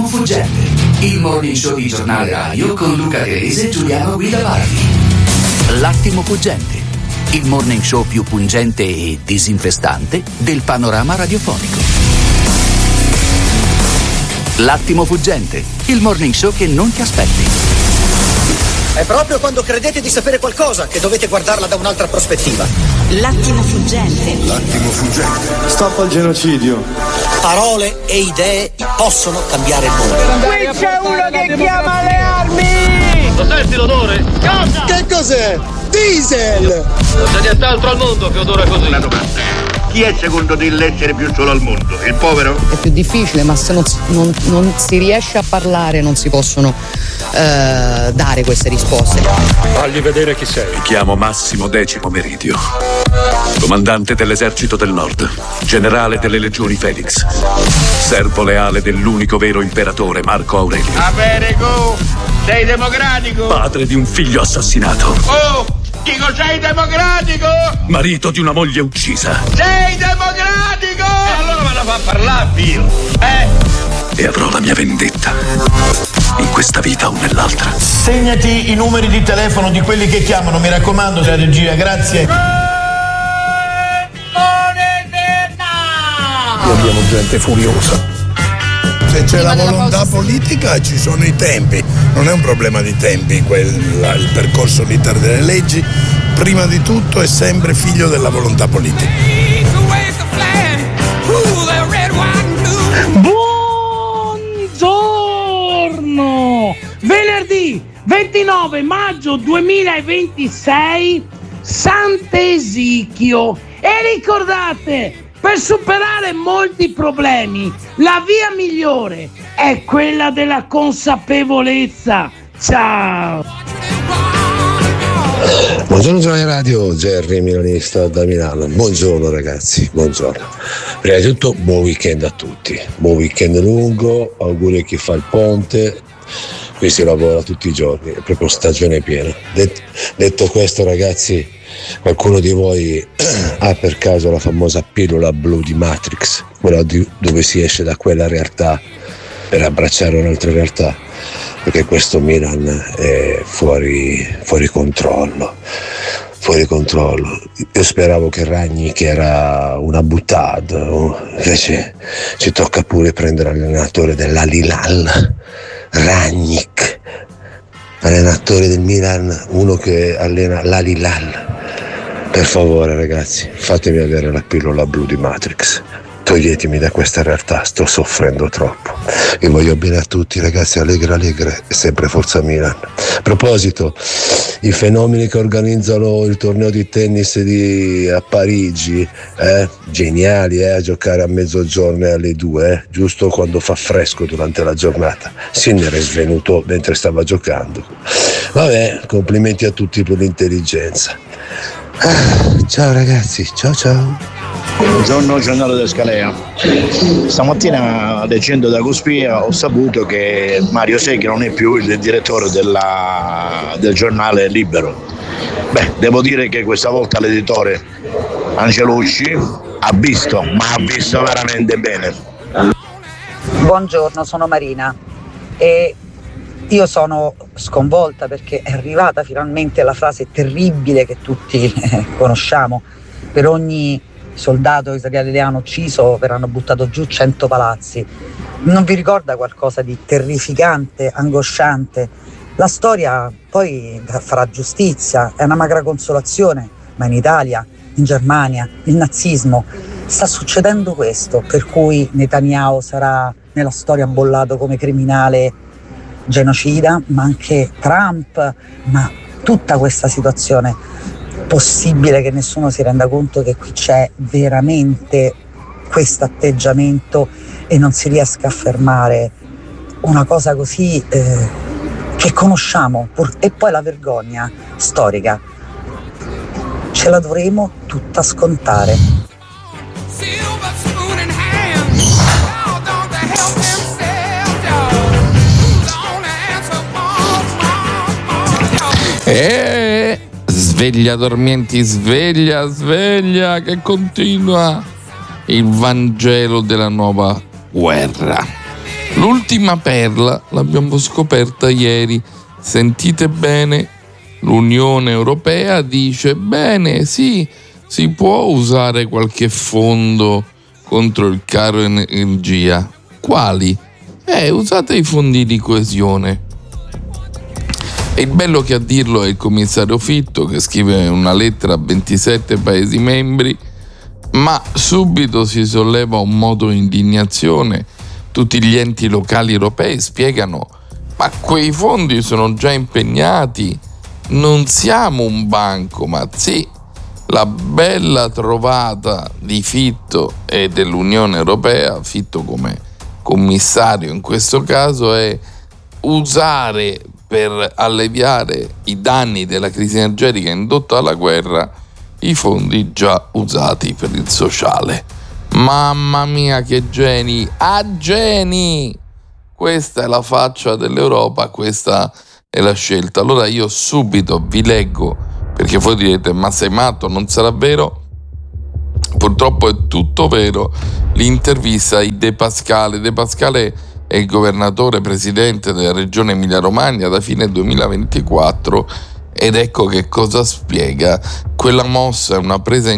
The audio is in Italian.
Fuggente, il morning show di giornale radio con Luca Grese e Giuliano Guidavardi. L'attimo fuggente, il morning show più pungente e disinfestante del panorama radiofonico. L'attimo fuggente, il morning show che non ti aspetti. È proprio quando credete di sapere qualcosa che dovete guardarla da un'altra prospettiva. L'attimo fuggente. L'attimo fuggente. Stop al genocidio. Parole e idee possono cambiare il mondo. Qui c'è uno che chiama le armi! Lo senti l'odore? Cosa? Che cos'è? Diesel! Non c'è nient'altro al mondo che odora così. Una domanda. Chi è secondo te l'essere più solo al mondo? Il povero? È più difficile, ma se non si riesce a parlare non si possono dare queste risposte. Fagli vedere chi sei. Mi chiamo Massimo Decimo Meridio, comandante dell'esercito del Nord, generale delle legioni Felix, servo leale dell'unico vero imperatore Marco Aurelio. Americo, sei democratico? Padre di un figlio assassinato. Oh, dico sei democratico? Marito di una moglie uccisa. Sei democratico? E allora me la fa parlare, figlio. E avrò la mia vendetta. In questa vita o nell'altra. Segnati i numeri di telefono di quelli che chiamano, mi raccomando, la regia, grazie. Qui abbiamo gente furiosa. Se c'è la volontà politica ci sono i tempi, non è un problema di tempi, il percorso, l'iter delle leggi, prima di tutto è sempre figlio della volontà politica. Buongiorno! Venerdì 29 maggio 2026, Sant'Egidio. E ricordate, per superare molti problemi, la via migliore è quella della consapevolezza. Ciao! Buongiorno Giornale Radio, Gerry Milanista da Milano. Buongiorno ragazzi, buongiorno. Prima di tutto buon weekend a tutti, buon weekend lungo, auguri a chi fa il ponte. Qui si lavora tutti i giorni, è proprio stagione piena. Detto questo ragazzi, qualcuno di voi ha per caso la famosa pillola blu di Matrix, quella dove si esce da quella realtà per abbracciare un'altra realtà? Perché questo Milan è fuori controllo. Io speravo che Ragni, che era una buttata, invece ci tocca pure prendere l'allenatore dell'Al-Hilal, Ragnik, allenatore del Milan, uno che allena l'Al-Hilal. Per favore ragazzi, fatemi avere la pillola blu di Matrix. Toglietemi da questa realtà, sto soffrendo troppo. Vi voglio bene a tutti ragazzi, allegre e sempre forza Milan. A proposito, i fenomeni che organizzano il torneo di tennis a Parigi, geniali, a giocare a mezzogiorno e alle 2, giusto quando fa fresco durante la giornata. Sinner è svenuto mentre stava giocando. Vabbè, complimenti a tutti per l'intelligenza. Ciao ragazzi, ciao. Buongiorno, giornale del Scalea. Stamattina leggendo da Cospia ho saputo che Mario Secchi non è più il direttore del giornale Libero. Beh, devo dire che questa volta l'editore Angelucci ha visto veramente bene. Buongiorno, sono Marina e io sono sconvolta perché è arrivata finalmente la frase terribile che tutti conosciamo: per ogni soldato israeliano ucciso verranno buttato giù 100 palazzi. Non vi ricorda qualcosa di terrificante, angosciante? La storia poi farà giustizia, è una magra consolazione, ma in Italia, in Germania, il nazismo, sta succedendo questo, per cui Netanyahu sarà nella storia bollato come criminale genocida, ma anche Trump, ma tutta questa situazione. Possibile che nessuno si renda conto che qui c'è veramente questo atteggiamento e non si riesca a fermare una cosa così che conosciamo, e poi la vergogna storica ce la dovremo tutta scontare. Sveglia dormienti, sveglia, che continua il Vangelo della nuova guerra. L'ultima perla l'abbiamo scoperta ieri. Sentite bene, l'Unione Europea dice bene, sì, si può usare qualche fondo contro il caro energia. Quali? Usate i fondi di coesione. E il bello che a dirlo è il commissario Fitto, che scrive una lettera a 27 Paesi membri, ma subito si solleva un moto di indignazione. Tutti gli enti locali europei spiegano: ma quei fondi sono già impegnati, non siamo un banco. Ma sì, la bella trovata di Fitto e dell'Unione Europea, Fitto come commissario in questo caso, è usare per alleviare i danni della crisi energetica indotta dalla guerra i fondi già usati per il sociale. Mamma mia, che geni! Geni! Questa è la faccia dell'Europa, questa è la scelta. Allora io subito vi leggo, perché voi direte: ma sei matto, non sarà vero? Purtroppo è tutto vero. L'intervista di De Pascale. De Pascale è il governatore presidente della regione Emilia-Romagna da fine 2024 ed ecco che cosa spiega. Quella mossa è una presa in